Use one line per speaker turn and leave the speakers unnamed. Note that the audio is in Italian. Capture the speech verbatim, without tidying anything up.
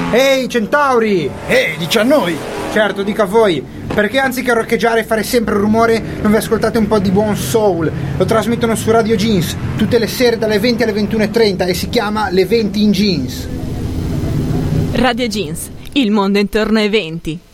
Ehi Centauri!
Ehi, dici a noi!
Certo, dica a voi, perché anziché roccheggiare e fare sempre rumore non vi ascoltate un po' di buon soul? Lo trasmettono su Radio Jeans tutte le sere dalle venti alle ventuno e trenta e si chiama Le venti in Jeans.
Radio Jeans, il mondo intorno ai venti.